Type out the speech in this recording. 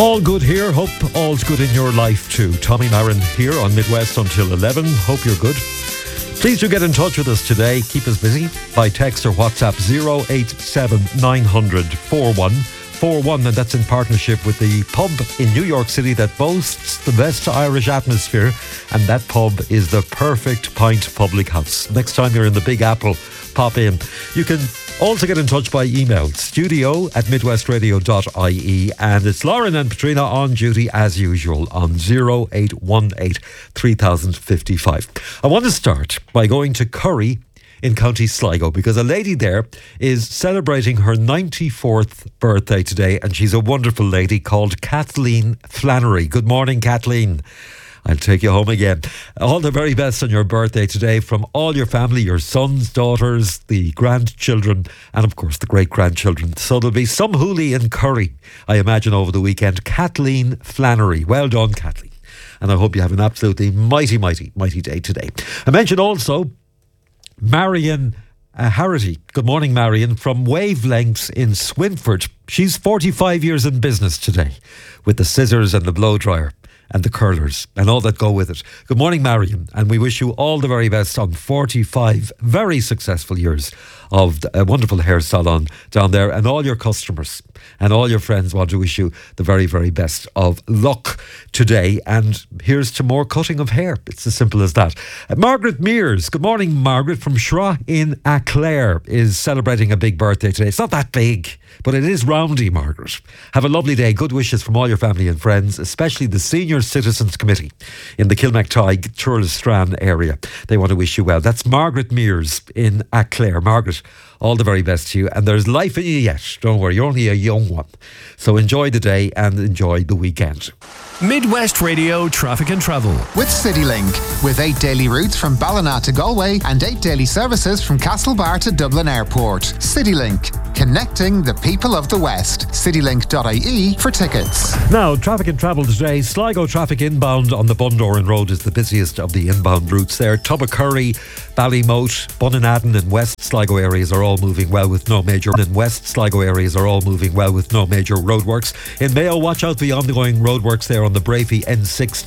All good here. Hope all's good in your life too. Tommy Marin here on Midwest until 11. Hope you're good. Please do get in touch with us today. Keep us busy by text or WhatsApp 087 900 4141, and that's in partnership with the pub in New York City that boasts the best Irish atmosphere, and that pub is the Perfect Pint Public House. Next time you're in the Big Apple, pop in. You can also get in touch by email, studio@midwestradio.ie, and it's Lauren and Patrina on duty as usual on 0818 3055. I want to start by going to Curry in County Sligo, because a lady there is celebrating her 94th birthday today, and she's a wonderful lady called Kathleen Flannery. Good morning, Kathleen. I'll take you home again. All the very best on your birthday today from all your family, your sons, daughters, the grandchildren, and of course the great-grandchildren. So there'll be some hoolie in Curry, I imagine, over the weekend. Kathleen Flannery. Well done, Kathleen. And I hope you have an absolutely mighty day today. I mentioned also Marion Harity. Good morning, Marion, from Wavelengths in Swinford. She's 45 years in business today with the scissors and the blow dryer and the curlers and all that go with it. Good morning, Marion, and we wish you all the very best on 45 very successful years of a wonderful hair salon down there, and all your customers and all your friends want to wish you the very, very best of luck today. And here's to more cutting of hair. It's as simple as that. Margaret Mears, good morning, Margaret, from Shra in Aclair, is celebrating a big birthday today. It's not that big, but it is roundy, Margaret. Have a lovely day. Good wishes from all your family and friends, especially the Senior Citizens Committee in the Kilmactide, Turlestrane area. They want to wish you well. That's Margaret Mears in Aclair. Margaret, all the very best to you, and there's life in you yet. Don't worry, you're only a young one. So enjoy the day and enjoy the weekend. Midwest Radio Traffic and Travel with CityLink, with 8 daily routes from Ballina to Galway and 8 daily services from Castlebar to Dublin Airport. CityLink, connecting the people of the West. CityLink.ie for tickets. Now, traffic and travel today. Sligo traffic inbound on the Bundoran Road is the busiest of the inbound routes there. Tubbacurry, Ballymote, Bunninadden and West Sligo areas are all moving well with no major roadworks. In Mayo, watch out for the ongoing roadworks there on the Brafey N16